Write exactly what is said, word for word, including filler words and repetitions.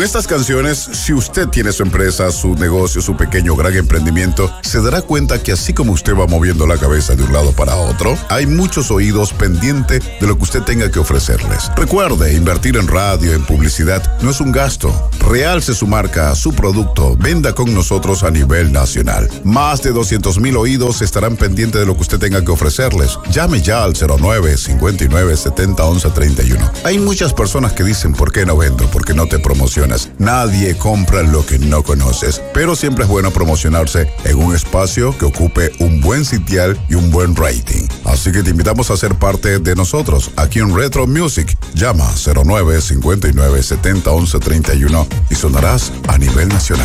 estas canciones, si usted tiene su empresa, su negocio, su pequeño o gran emprendimiento, se dará cuenta que así como usted va moviendo la cabeza de un lado para otro, hay muchos oídos pendientes de lo que usted tenga que ofrecerles. Recuerde, invertir en radio, en publicidad, no es un gasto. Realce su marca, su producto, venda con nosotros a nivel nacional. Más de doscientos mil oídos estarán pendientes de lo que usted tenga que ofrecerles. Llame ya al cero nueve, cincuenta y nueve, setenta, once, treinta y uno. Hay muchas personas que dicen, ¿por qué no vendo? ¿Por qué no te promocionas? Nadie compra lo que no conoces, pero siempre es bueno promocionarse en un espacio que ocupe un buen sitial y un buen rating. Así que te invitamos a ser parte de nosotros aquí en Retro Music. Llama cero nueve, cincuenta y nueve, setenta, once, treinta y uno y sonarás a nivel nacional.